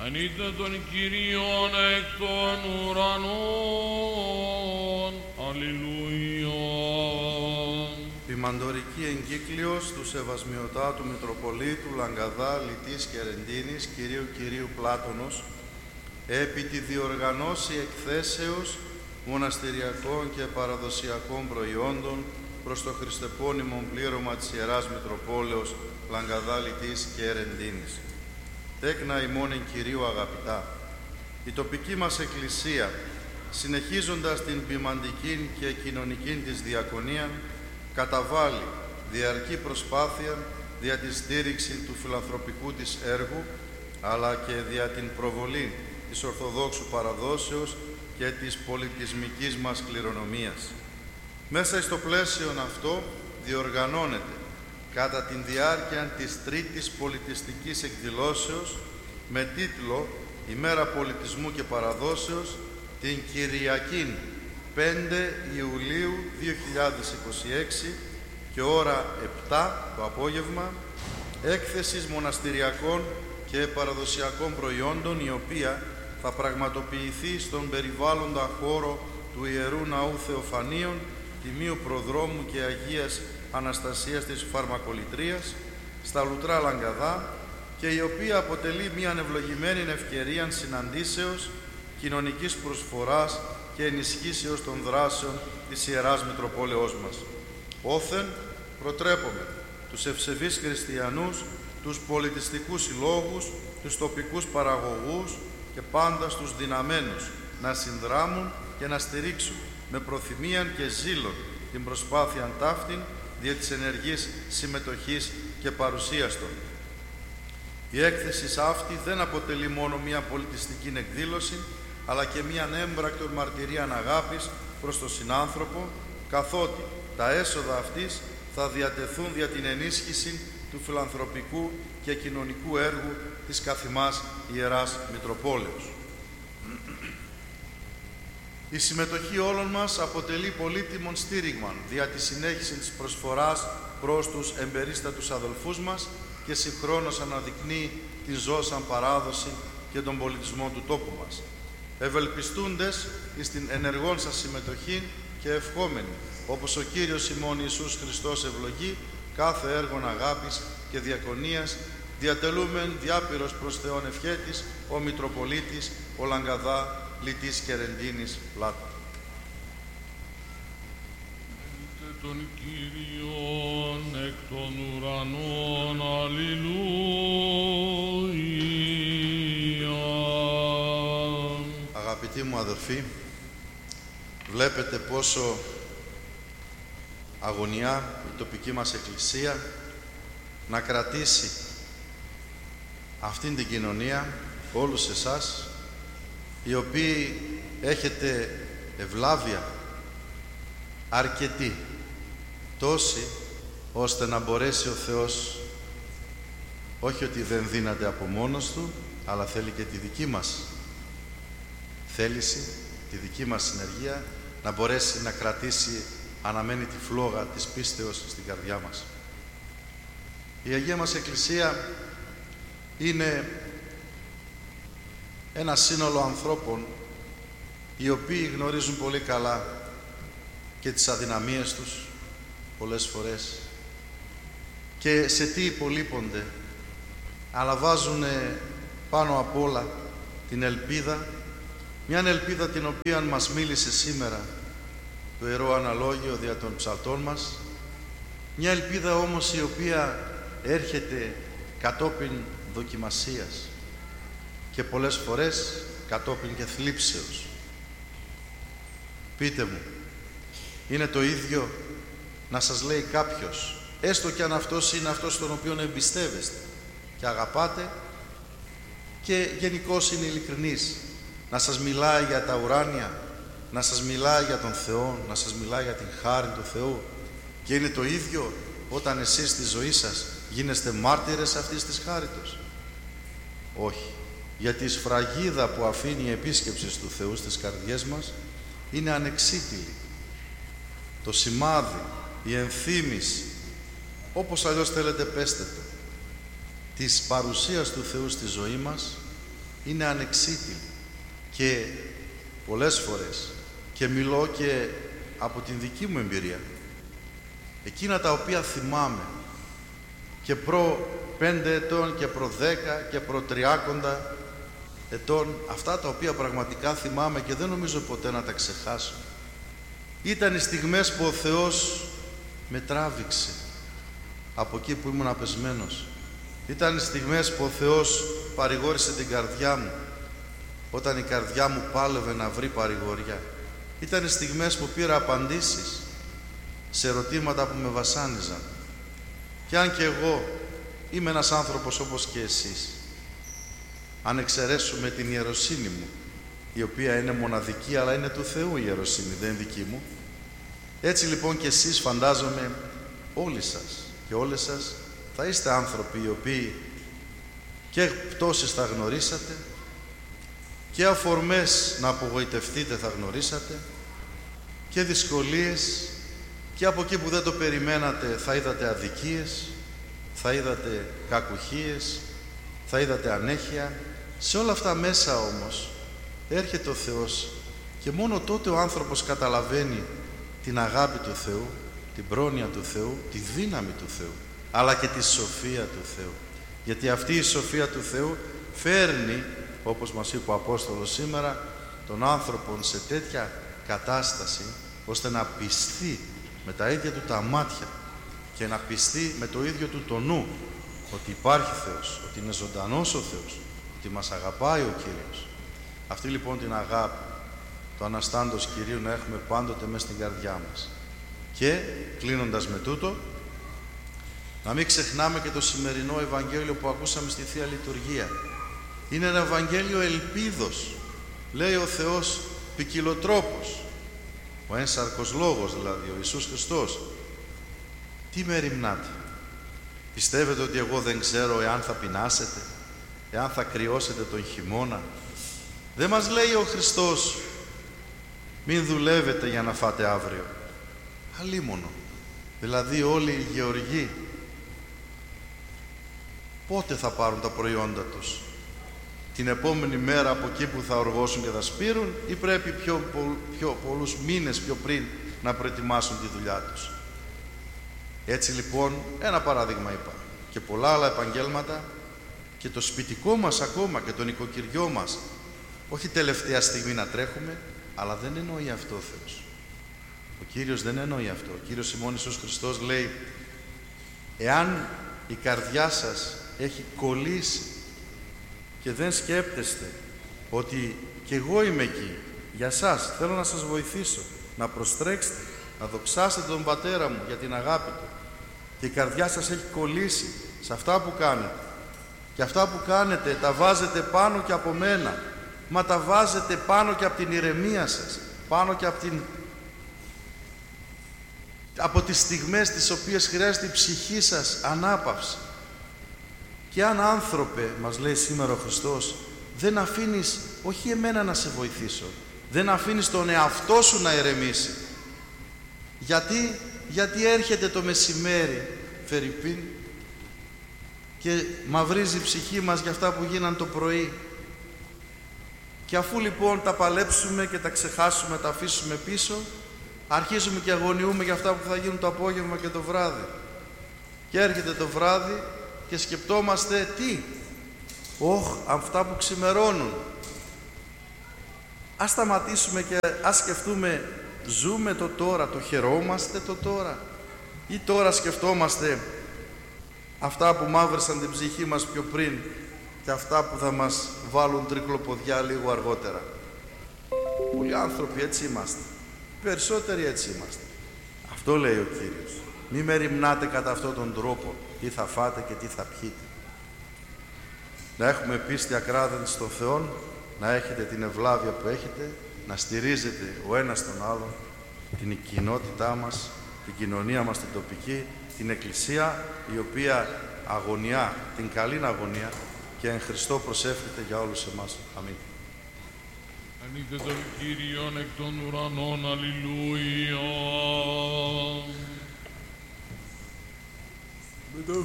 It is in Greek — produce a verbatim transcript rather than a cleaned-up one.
Ανήτε τον Κύριον εκ των ουρανών. Αλληλούια. Ποιμαντορική εγκύκλειος του Σεβασμιωτάτου Μητροπολίτου Λαγκαδά Λιτής και Ρεντίνης Κυρίου Κυρίου Πλάτωνος επί τη διοργανώση εκθέσεως μοναστηριακών και παραδοσιακών προϊόντων προς το χριστεπώνυμο πλήρωμα της Ιεράς Μητροπόλεως Λαγκαδά Λιτής και Ρεντίνης. Τέκνα ημών εν Κυρίου αγαπητά, η τοπική μας Εκκλησία, συνεχίζοντας την ποιμαντική και κοινωνική της διακονία, καταβάλει διαρκή προσπάθεια δια τη στήριξη του φιλανθρωπικού της έργου, αλλά και δια την προβολή της Ορθοδόξου παραδόσεως και της πολιτισμικής μας κληρονομίας. Μέσα στο πλαίσιο αυτό διοργανώνεται κατά την διάρκεια της τρίτης πολιτιστικής εκδηλώσεως με τίτλο «Ημέρα Πολιτισμού και Παραδόσεως» την Κυριακή πέντε Ιουλίου δύο χιλιάδες είκοσι έξι και ώρα επτά το απόγευμα έκθεσης μοναστηριακών και παραδοσιακών προϊόντων, η οποία θα πραγματοποιηθεί στον περιβάλλοντα χώρο του Ιερού Ναού Θεοφανίων, Τιμίου Προδρόμου και Αγίας Αναστασίας της Φαρμακολητρίας στα Λουτρά Λαγκαδά, και η οποία αποτελεί μια ευλογημένη ευκαιρία συναντήσεως, κοινωνικής προσφοράς και ενισχύσεως των δράσεων της Ιεράς Μητροπόλεως μας. Όθεν προτρέπουμε τους ευσεβείς χριστιανούς, τους πολιτιστικούς συλλόγους, τους τοπικούς παραγωγούς και πάντα στους δυναμένους να συνδράμουν και να στηρίξουν με προθυμίαν και ζήλον την προσπάθεια ταύτην δια της ενεργής συμμετοχής και παρουσίας των. Η έκθεση αυτή δεν αποτελεί μόνο μια πολιτιστική εκδήλωση, αλλά και μια έμπρακτο μαρτυρία αγάπης προς τον συνάνθρωπο, καθότι τα έσοδα αυτής θα διατεθούν για την ενίσχυση του φιλανθρωπικού και κοινωνικού έργου της καθημάς Ιεράς Μητροπόλεως. Η συμμετοχή όλων μας αποτελεί πολύτιμον στήριγμα δια τη συνέχιση της προσφοράς προς τους εμπερίστατους αδελφούς μας και συγχρόνως αναδεικνύει τη ζώσαν παράδοση και τον πολιτισμό του τόπου μας. Ευελπιστούντες εις την ενεργόν σας συμμετοχή και ευχόμενοι, όπως ο Κύριος ημών Ιησούς Χριστός ευλογεί, κάθε έργον αγάπης και διακονίας, διατελούμεν διάπειρος προς Θεόν ευχέτης ο Μητροπολίτης, ο Λαγκαδά Λιτής και Ρεντίνης Πλάτων. Τον Κύριον εκ των ουρανών, αλληλούια. Αγαπητοί μου αδελφοί, βλέπετε πόσο αγωνιά η τοπική μας Εκκλησία να κρατήσει αυτήν την κοινωνία, όλους εσάς, οι οποίοι έχετε ευλάβεια αρκετή, τόση, ώστε να μπορέσει ο Θεός, όχι ότι δεν δύναται από μόνος Του, αλλά θέλει και τη δική μας θέληση, τη δική μας συνεργία, να μπορέσει να κρατήσει αναμένη τη φλόγα της πίστεως στην καρδιά μας. Η Αγία μας Εκκλησία είναι ένα σύνολο ανθρώπων οι οποίοι γνωρίζουν πολύ καλά και τις αδυναμίες τους πολλές φορές και σε τι υπολείπονται, αλλά βάζουν πάνω απ' όλα την ελπίδα, μια ελπίδα την οποία μας μίλησε σήμερα το Ιερό Αναλόγιο δια των ψαλτών μας, μια ελπίδα όμως η οποία έρχεται κατόπιν δοκιμασίας και πολλές φορές κατόπιν και θλίψεως. Πείτε μου, είναι το ίδιο να σας λέει κάποιος, έστω και αν αυτός είναι αυτός τον οποίο εμπιστεύεστε και αγαπάτε και γενικώς είναι ειλικρινής, να σας μιλάει για τα ουράνια, να σας μιλάει για τον Θεό, να σας μιλάει για την χάρη του Θεού, και είναι το ίδιο όταν εσείς στη ζωή σας γίνεστε μάρτυρες αυτής της χάριτος? Όχι, γιατί η σφραγίδα που αφήνει η επίσκεψη του Θεού στις καρδιές μας είναι ανεξίτηλη. Το σημάδι, η ενθύμηση, όπως αλλιώς θέλετε πέστε το, της παρουσίας του Θεού στη ζωή μας είναι ανεξίτηλη. Και πολλές φορές, και μιλώ και από την δική μου εμπειρία, εκείνα τα οποία θυμάμαι και προ πέντε ετών και προ δέκα και προ τριάκοντα ετών, αυτά τα οποία πραγματικά θυμάμαι και δεν νομίζω ποτέ να τα ξεχάσω, ήταν οι στιγμές που ο Θεός με τράβηξε από εκεί που ήμουν απεσμένος. Ήταν οι στιγμές που ο Θεός παρηγόρησε την καρδιά μου όταν η καρδιά μου πάλευε να βρει παρηγοριά. Ήταν οι στιγμές που πήρα απαντήσεις σε ερωτήματα που με βασάνιζαν. Και αν και εγώ είμαι ένας άνθρωπος όπως και εσείς, αν εξαιρέσουμε την ιεροσύνη μου, η οποία είναι μοναδική, αλλά είναι του Θεού η ιεροσύνη, δεν είναι δική μου, έτσι λοιπόν και εσείς, φαντάζομαι όλοι σας και όλες σας, θα είστε άνθρωποι οι οποίοι και πτώσεις θα γνωρίσατε και αφορμές να απογοητευτείτε θα γνωρίσατε και δυσκολίες, και από εκεί που δεν το περιμένατε θα είδατε αδικίες, θα είδατε κακουχίες, θα είδατε ανέχεια. Σε όλα αυτά μέσα όμως έρχεται ο Θεός και μόνο τότε ο άνθρωπος καταλαβαίνει την αγάπη του Θεού, την πρόνοια του Θεού, τη δύναμη του Θεού, αλλά και τη σοφία του Θεού. Γιατί αυτή η σοφία του Θεού φέρνει, όπως μας είπε ο Απόστολος σήμερα, τον άνθρωπο σε τέτοια κατάσταση ώστε να πιστεί με τα ίδια του τα μάτια και να πιστεί με το ίδιο του το νου ότι υπάρχει Θεός, ότι είναι ζωντανός ο Θεός, ότι μας αγαπάει ο Κύριος. Αυτή λοιπόν την αγάπη του Αναστάντος Κυρίου να έχουμε πάντοτε μέσα στην καρδιά μας. Και κλείνοντας με τούτο, να μην ξεχνάμε και το σημερινό Ευαγγέλιο που ακούσαμε στη Θεία Λειτουργία. Είναι ένα Ευαγγέλιο ελπίδος. Λέει ο Θεός ποικιλοτρόπος, ο ένσαρκος λόγος δηλαδή, ο Ιησούς Χριστός. Τι με ερημνάτε? Πιστεύετε ότι εγώ δεν ξέρω εάν θα πεινάσετε, εάν θα κρυώσετε τον χειμώνα? Δεν μας λέει ο Χριστός μην δουλεύετε για να φάτε αύριο. Αλίμονο. Δηλαδή όλοι οι γεωργοί πότε θα πάρουν τα προϊόντα τους? Την επόμενη μέρα από εκεί που θα οργώσουν και θα σπείρουν, ή πρέπει πιο, πο, πιο πολλούς μήνες πιο πριν να προετοιμάσουν τη δουλειά τους? Έτσι λοιπόν, ένα παράδειγμα είπα, και πολλά άλλα επαγγέλματα, και το σπιτικό μας ακόμα και το νοικοκυριό μας, όχι τελευταία στιγμή να τρέχουμε, αλλά δεν εννοεί αυτό ο Θεός. Ο Κύριος δεν εννοεί αυτό. Ο Κύριος ημών Ιησούς Χριστός λέει, εάν η καρδιά σας έχει κολλήσει και δεν σκέπτεστε ότι και εγώ είμαι εκεί για σας, θέλω να σας βοηθήσω, να προστρέξετε, να δοξάσετε τον Πατέρα μου για την αγάπη του, και η καρδιά σας έχει κολλήσει σε αυτά που κάνετε, και αυτά που κάνετε τα βάζετε πάνω και από μένα, μα τα βάζετε πάνω και από την ηρεμία σας, πάνω και από, την... από τις στιγμές τις οποίες χρειάζεται η ψυχή σας ανάπαυση. Και αν άνθρωπε, μας λέει σήμερα ο Χριστός, δεν αφήνεις, όχι εμένα να σε βοηθήσω, δεν αφήνεις τον εαυτό σου να ηρεμήσει. Γιατί, γιατί έρχεται το μεσημέρι, φερειπίν, και μαυρίζει η ψυχή μας για αυτά που γίναν το πρωί. Και αφού λοιπόν τα παλέψουμε και τα ξεχάσουμε, τα αφήσουμε πίσω, αρχίζουμε και αγωνιούμε για αυτά που θα γίνουν το απόγευμα και το βράδυ. Και έρχεται το βράδυ και σκεπτόμαστε τι? Όχ, αυτά που ξημερώνουν. Ας σταματήσουμε και ας σκεφτούμε, ζούμε το τώρα, το χαιρόμαστε το τώρα, ή τώρα σκεφτόμαστε αυτά που μαύρεσαν την ψυχή μας πιο πριν και αυτά που θα μας βάλουν τρικλοποδιά λίγο αργότερα? Πολλοί άνθρωποι έτσι είμαστε, περισσότεροι έτσι είμαστε. Αυτό λέει ο Κύριος. Μη με ρημνάτε κατά αυτόν τον τρόπο, τι θα φάτε και τι θα πιείτε. Να έχουμε πίστη ακράδαντη στον Θεό, να έχετε την ευλάβεια που έχετε, να στηρίζετε ο ένας τον άλλον, την κοινότητά μας, την κοινωνία μας την τοπική, την Εκκλησία, η οποία αγωνιά, την καλή αγωνία, και εν Χριστώ προσεύχεται για όλους εμάς. Αμήν. Ανοίχτε τον Κύριον εκ των ουρανών, αλληλούια.